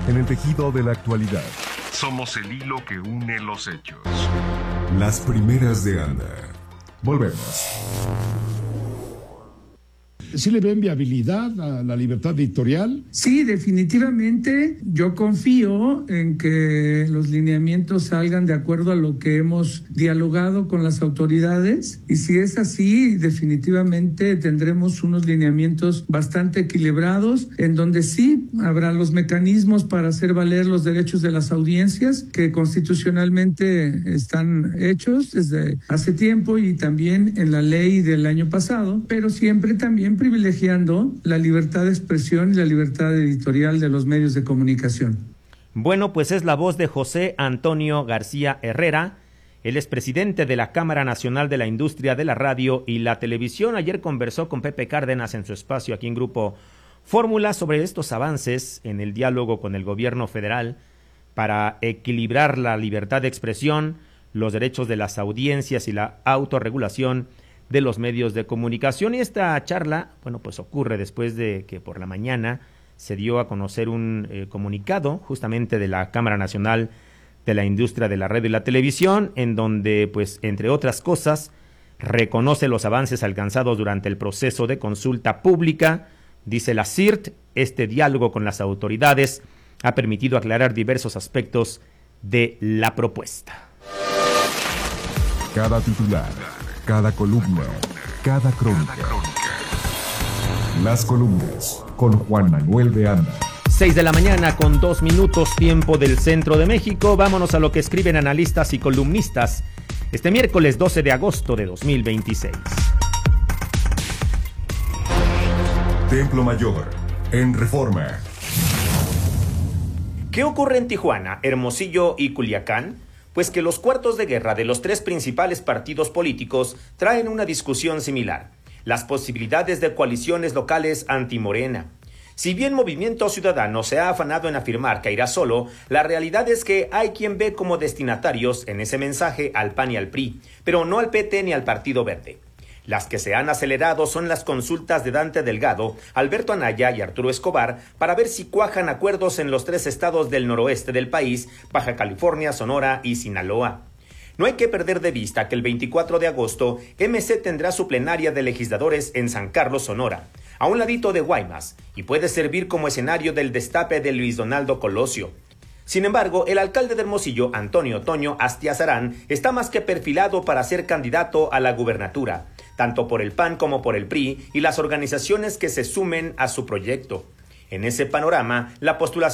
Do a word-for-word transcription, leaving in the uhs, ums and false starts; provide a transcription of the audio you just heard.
en el tejido de la actualidad. Somos el hilo que une los hechos. Las primeras de Anda. Volvemos. ¿Sí le ven viabilidad a la libertad editorial? Sí, definitivamente. Yo confío en que los lineamientos salgan de acuerdo a lo que hemos dialogado con las autoridades. Y si es así, definitivamente tendremos unos lineamientos bastante equilibrados, en donde sí habrá los mecanismos para hacer valer los derechos de las audiencias que constitucionalmente están hechos desde hace tiempo y también en la ley del año pasado, pero siempre también privilegiando la libertad de expresión y la libertad editorial de los medios de comunicación. Bueno, pues es la voz de José Antonio García Herrera. Él es presidente de la Cámara Nacional de la Industria de la Radio y la Televisión. Ayer conversó con Pepe Cárdenas en su espacio aquí en Grupo Fórmula sobre estos avances en el diálogo con el gobierno federal para equilibrar la libertad de expresión, los derechos de las audiencias y la autorregulación de los medios de comunicación. Y esta charla, bueno, pues ocurre después de que por la mañana se dio a conocer un eh, comunicado justamente de la Cámara Nacional de la Industria de la Radio y la Televisión, en donde, pues, entre otras cosas, reconoce los avances alcanzados durante el proceso de consulta pública. Dice la C I R T, este diálogo con las autoridades ha permitido aclarar diversos aspectos de la propuesta. Cada titular, cada columna, cada crónica. Las columnas con Juan Manuel de Anda. Seis de la mañana con dos minutos, tiempo del centro de México. Vámonos a lo que escriben analistas y columnistas este miércoles doce de agosto de dos mil veintiséis. Templo Mayor, en Reforma. ¿Qué ocurre en Tijuana, Hermosillo y Culiacán? Pues que los cuartos de guerra de los tres principales partidos políticos traen una discusión similar: las posibilidades de coaliciones locales anti-Morena. Si bien Movimiento Ciudadano se ha afanado en afirmar que irá solo, la realidad es que hay quien ve como destinatarios en ese mensaje al P A N y al P R I, pero no al P T ni al Partido Verde. Las que se han acelerado son las consultas de Dante Delgado, Alberto Anaya y Arturo Escobar para ver si cuajan acuerdos en los tres estados del noroeste del país, Baja California, Sonora y Sinaloa. No hay que perder de vista que el veinticuatro de agosto M C tendrá su plenaria de legisladores en San Carlos, Sonora, a un ladito de Guaymas, y puede servir como escenario del destape de Luis Donaldo Colosio. Sin embargo, el alcalde de Hermosillo, Antonio Toño Astiazarán, está más que perfilado para ser candidato a la gubernatura, tanto por el P A N como por el P R I y las organizaciones que se sumen a su proyecto. En ese panorama, la postulación